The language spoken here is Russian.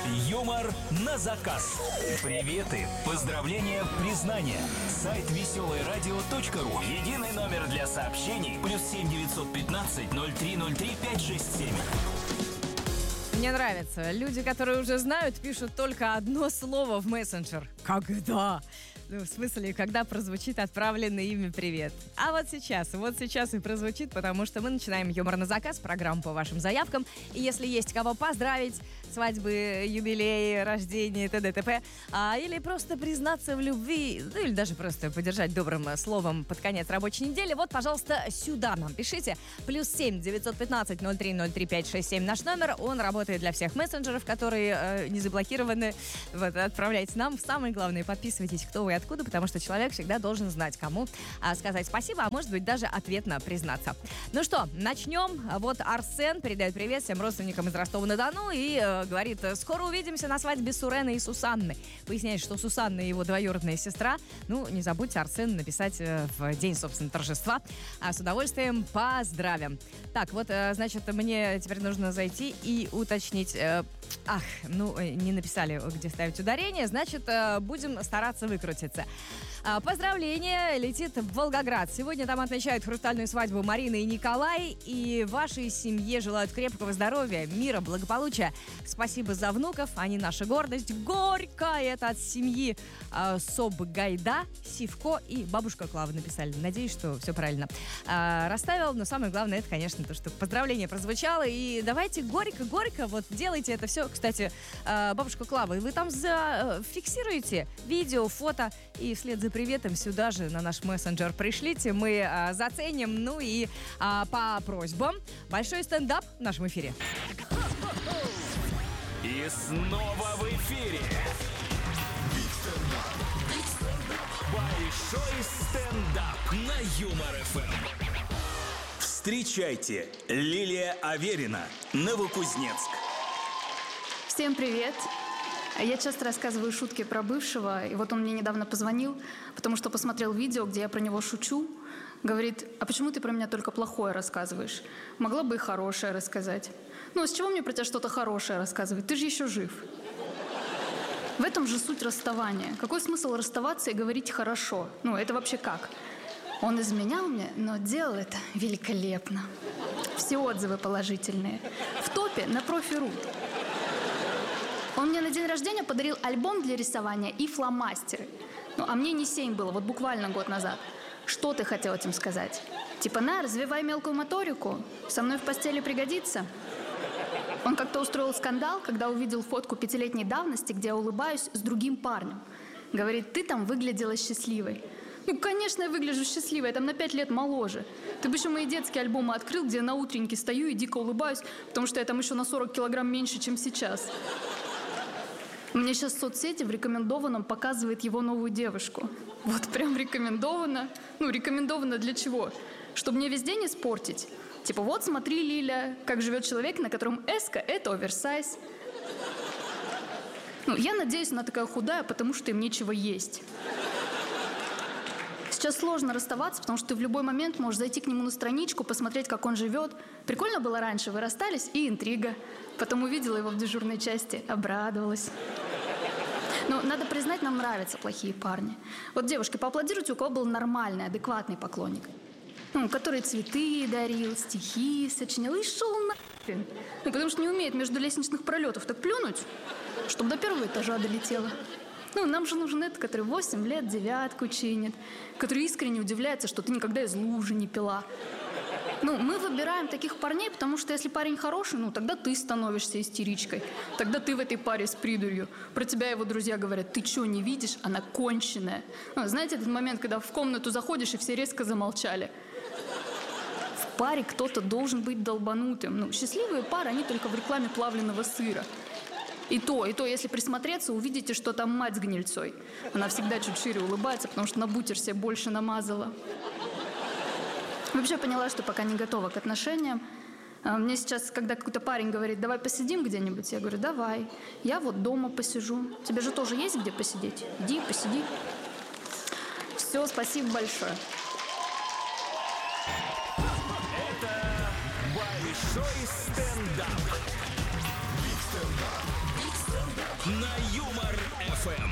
Юмор на заказ. Приветы, поздравления, признания. Сайт веселоерадио.ру. Единый номер для сообщений. +7 915 0303 567. Мне нравится. Люди, которые уже знают, пишут только одно слово в мессенджер. Когда? Ну, в смысле, когда прозвучит отправленный ими привет. А вот сейчас и прозвучит, потому что мы начинаем «Юмор на заказ», программу по вашим заявкам. И если есть кого поздравить, свадьбы, юбилеи, рождение, т.д. т.п. Или просто признаться в любви, ну или даже просто поддержать добрым словом под конец рабочей недели, вот, пожалуйста, сюда нам пишите. +7 915 0303 567 наш номер. Он работает для всех мессенджеров, которые не заблокированы. Вот, отправляйте нам. Самое главное, подписывайтесь, кто вы и откуда, потому что человек всегда должен знать, кому сказать спасибо, а может быть даже ответно признаться. Ну что, начнем. Вот Арсен передает привет всем родственникам из Ростова-на-Дону и говорит: скоро увидимся на свадьбе Сурены и Сусанны. Выясняется, что Сусанна его двоюродная сестра. Ну, не забудьте, Арсен, написать в день, собственно, торжества. С удовольствием поздравим. Так, вот, значит, мне теперь нужно зайти и уточнить. Не написали, где ставить ударение. Значит, будем стараться выкрутиться. Поздравление летит в Волгоград. Сегодня там отмечают хрустальную свадьбу Марины и Николай. И вашей семье желают крепкого здоровья, мира, благополучия. Спасибо за внуков, они наша гордость. Горько! Это от семьи Собгайда, Сивко и бабушка Клава написали. Надеюсь, что все правильно расставил. Но самое главное, это, конечно, то, что поздравление прозвучало. И давайте горько-горько вот делайте это все. Кстати, бабушка Клава, вы там зафиксируете видео, фото и вслед за приветом сюда же на наш мессенджер пришлите. Мы заценим. Ну и по просьбам большой стендап в нашем эфире. И снова в эфире большой стендап на Юмор ФМ. Встречайте, Лилия Аверина, Новокузнецк. Всем привет! Я часто рассказываю шутки про бывшего, и вот он мне недавно позвонил, потому что посмотрел видео, где я про него шучу. Говорит: а почему ты про меня только плохое рассказываешь? Могла бы и хорошее рассказать. Ну, с чего мне про тебя что-то хорошее рассказывать? Ты же еще жив. В этом же суть расставания. Какой смысл расставаться и говорить «хорошо»? Ну, это вообще как? Он изменял мне, но делал это великолепно. Все отзывы положительные. В топе на Профи.ру. Он мне на день рождения подарил альбом для рисования и фломастеры. Ну, а мне не 7 было, вот буквально год назад. Что ты хотел этим сказать? Типа: на, развивай мелкую моторику, со мной в постели пригодится. Он как-то устроил скандал, когда увидел фотку 5-летней давности, где я улыбаюсь с другим парнем. Говорит: ты там выглядела счастливой. Ну, конечно, я выгляжу счастливой, я там на 5 лет моложе. Ты бы еще мои детские альбомы открыл, где я на утреннике стою и дико улыбаюсь, потому что я там еще на 40 килограмм меньше, чем сейчас. Мне сейчас соцсети в рекомендованном показывает его новую девушку. Вот прям рекомендовано. Ну, рекомендовано для чего? Чтобы мне весь день испортить. Типа: вот смотри, Лиля, как живет человек, на котором эска – это оверсайз. Ну, я надеюсь, она такая худая, потому что им нечего есть. Сейчас сложно расставаться, потому что ты в любой момент можешь зайти к нему на страничку, посмотреть, как он живет. Прикольно было раньше, вы расстались, и интрига. Потом увидела его в дежурной части, обрадовалась. Но надо признать, нам нравятся плохие парни. Вот, девушки, поаплодируйте, у кого был нормальный, адекватный поклонник. Ну, который цветы дарил, стихи сочинял и шел нахрен. Ну, потому что не умеет между лестничных пролетов так плюнуть, чтобы до 1-го этажа долетело. Ну, нам же нужен этот, который 8 лет 9-ку чинит, который искренне удивляется, что ты никогда из лужи не пила. Ну, мы выбираем таких парней, потому что если парень хороший, ну, тогда ты становишься истеричкой. Тогда ты в этой паре с придурью. Про тебя его друзья говорят: ты что, не видишь? Она конченая. Ну, знаете этот момент, когда в комнату заходишь, и все резко замолчали? В паре кто-то должен быть долбанутым. Ну, счастливые пары, они только в рекламе плавленного сыра. И то, если присмотреться, увидите, что там мать с гнильцой. Она всегда чуть шире улыбается, потому что на бутер себе больше намазала. Вообще поняла, что пока не готова к отношениям. Мне сейчас, когда какой-то парень говорит: давай посидим где-нибудь, я говорю: давай. Я вот дома посижу. Тебе же тоже есть где посидеть? Иди, посиди. Все, спасибо большое. Это большой стендап. на Юмор ФМ.